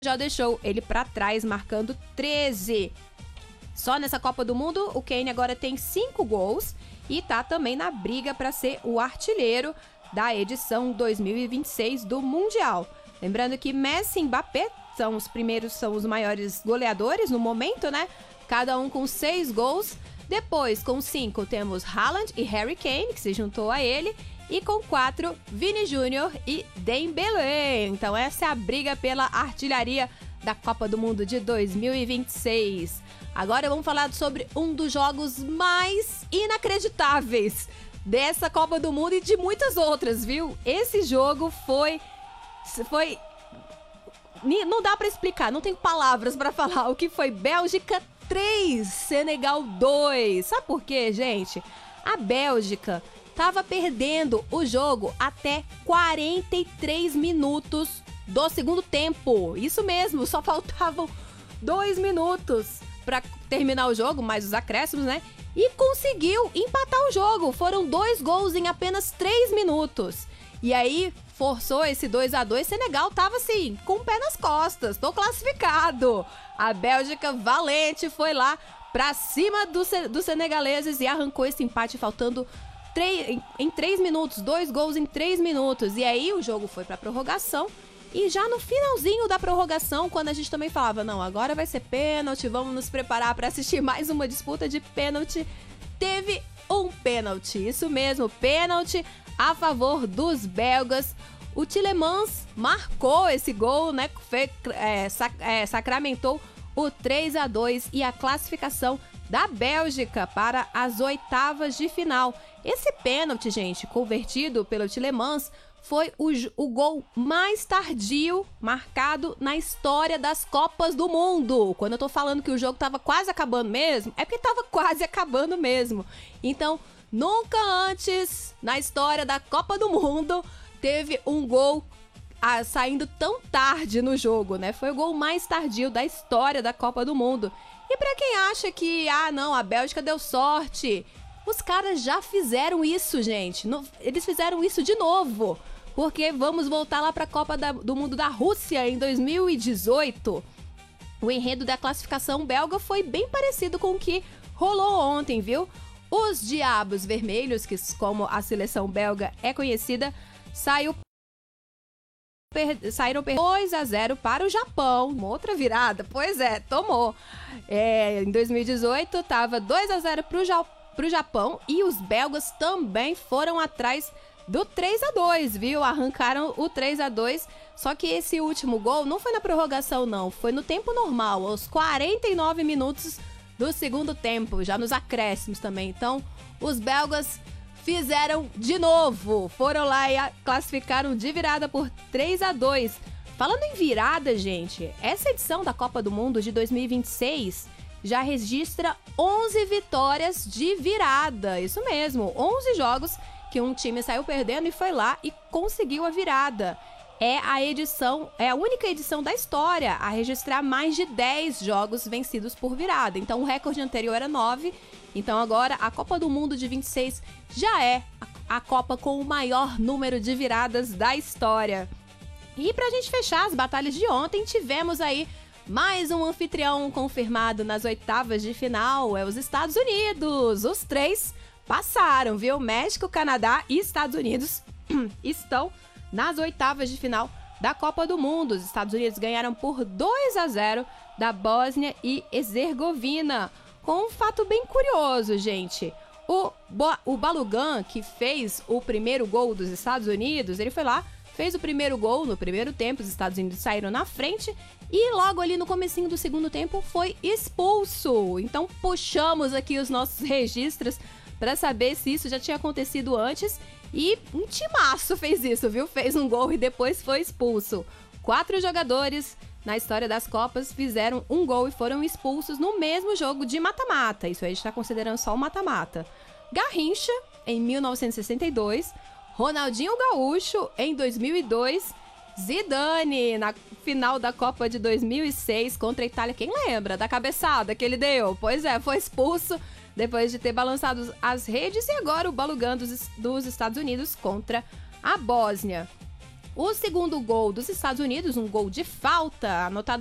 já deixou ele para trás, marcando 13. Só nessa Copa do Mundo, o Kane agora tem 5 gols e tá também na briga para ser o artilheiro da edição 2026 do Mundial. Lembrando que Messi e Mbappé são os maiores goleadores no momento, né? Cada um com 6 gols. Depois, com 5, temos Haaland e Harry Kane, que se juntou a ele. E com 4, Vini Júnior e Dembélé. Então essa é a briga pela artilharia da Copa do Mundo de 2026. Agora vamos falar sobre um dos jogos mais inacreditáveis dessa Copa do Mundo e de muitas outras, viu? Esse jogo foi... Não dá pra explicar, não tem palavras pra falar o que foi. Bélgica 3, Senegal 2. Sabe por quê, gente? A Bélgica tava perdendo o jogo até 43 minutos do segundo tempo. Isso mesmo, só faltavam 2 minutos para terminar o jogo, mais os acréscimos, né? E conseguiu empatar o jogo. Foram 2 gols em apenas 3 minutos. E aí forçou esse 2-2. Senegal tava assim, com o pé nas costas. Tô classificado. A Bélgica valente foi lá pra cima dos senegaleses e arrancou esse empate faltando em 3 minutos, 2 gols em 3 minutos. E aí o jogo foi pra prorrogação. E já no finalzinho da prorrogação, quando a gente também falava, não, agora vai ser pênalti, vamos nos preparar pra assistir mais uma disputa de pênalti, teve um pênalti. Isso mesmo, pênalti a favor dos belgas. O Tielemans marcou esse gol, né? Sacramentou o 3-2 e a classificação da Bélgica para as oitavas de final. Esse pênalti, gente, convertido pelo Tielemans, foi o gol mais tardio marcado na história das Copas do Mundo. Quando eu tô falando que o jogo tava quase acabando mesmo, é porque tava quase acabando mesmo. Então, nunca antes na história da Copa do Mundo teve um gol saindo tão tarde no jogo, né? Foi o gol mais tardio da história da Copa do Mundo. E pra quem acha que, não, a Bélgica deu sorte, os caras já fizeram isso, gente. Eles fizeram isso de novo. Porque vamos voltar lá pra Copa do Mundo da Rússia em 2018. O enredo da classificação belga foi bem parecido com o que rolou ontem, viu? Os Diabos Vermelhos, que como a seleção belga é conhecida, saíram 2-0 para o Japão. Uma outra virada, pois é, tomou. Em 2018 estava 2-0 para o Japão e os belgas também foram atrás do 3-2, viu? Arrancaram o 3-2, só que esse último gol não foi na prorrogação, não. Foi no tempo normal, aos 49 minutos do segundo tempo, já nos acréscimos também. Então, os belgas fizeram de novo. Foram lá e classificaram de virada por 3-2. Falando em virada, gente, essa edição da Copa do Mundo de 2026 já registra 11 vitórias de virada. Isso mesmo, 11 jogos que um time saiu perdendo e foi lá e conseguiu a virada. É a única edição da história a registrar mais de 10 jogos vencidos por virada. Então o recorde anterior era 9. Então agora a Copa do Mundo de 26 já é a Copa com o maior número de viradas da história. E pra gente fechar as batalhas de ontem, tivemos aí mais um anfitrião confirmado nas oitavas de final, os Estados Unidos. Os 3 passaram, viu? México, Canadá e Estados Unidos estão nas oitavas de final da Copa do Mundo. Os Estados Unidos ganharam por 2-0 da Bósnia e Herzegovina. Com um fato bem curioso, gente. O Balogun, que fez o primeiro gol dos Estados Unidos, ele foi lá, fez o primeiro gol no primeiro tempo, os Estados Unidos saíram na frente e logo ali no comecinho do segundo tempo foi expulso. Então puxamos aqui os nossos registros para saber se isso já tinha acontecido antes e um timaço fez isso, viu? Fez um gol e depois foi expulso. 4 jogadores na história das Copas fizeram um gol e foram expulsos no mesmo jogo de mata-mata. Isso aí a gente está considerando só o mata-mata. Garrincha, em 1962, Ronaldinho Gaúcho, em 2002, Zidane, na final da Copa de 2006 contra a Itália. Quem lembra da cabeçada que ele deu? Pois é, foi expulso depois de ter balançado as redes. E agora o Balogun dos Estados Unidos contra a Bósnia. O segundo gol dos Estados Unidos, um gol de falta, anotado